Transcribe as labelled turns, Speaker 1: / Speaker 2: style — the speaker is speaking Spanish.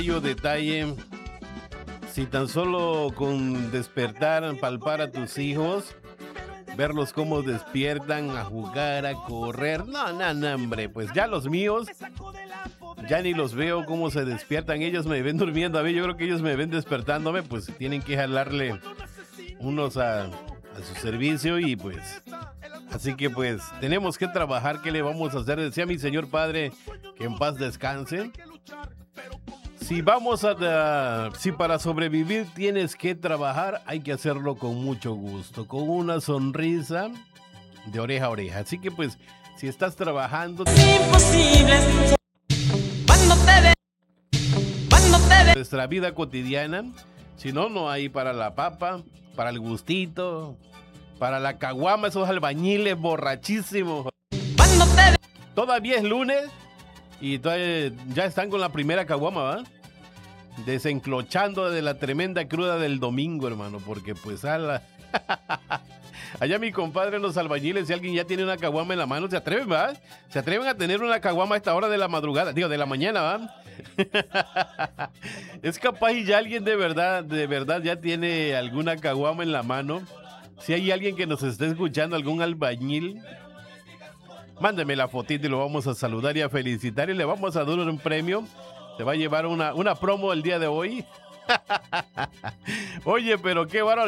Speaker 1: bello detalle. Si tan solo con despertar, palpar a tus hijos, verlos cómo despiertan, a jugar, a correr. No, no, no, hombre, pues ya los míos, ya ni los veo cómo se despiertan. Ellos me ven durmiendo a mí, yo creo que ellos me ven despertándome, pues tienen que jalarle unos a su servicio y pues... Así que pues tenemos que trabajar. ¿Qué le vamos a hacer? Decía mi señor padre que en paz descanse. Si para sobrevivir tienes que trabajar, hay que hacerlo con mucho gusto, con una sonrisa de oreja a oreja. Así que pues si estás trabajando,
Speaker 2: Imposible.
Speaker 1: nuestra vida cotidiana, si no, no hay para la papa, para el gustito, para la caguama, esos albañiles borrachísimos. Todavía es lunes y todavía ya están con la primera caguama, ¿va? Desenclochando de la tremenda cruda del domingo, hermano, porque pues allá mi compadre, los albañiles, si alguien ya tiene una caguama en la mano, se atreven, ¿va? Se atreven a tener una caguama a esta hora de la madrugada, digo, de la mañana, ¿va? Es capaz y ya alguien de verdad ya tiene alguna caguama en la mano. Si hay alguien que nos esté escuchando, algún albañil, mándeme la fotito y lo vamos a saludar y a felicitar y le vamos a dar un premio. Se va a llevar una promo el día de hoy. Oye, pero qué bárbaro.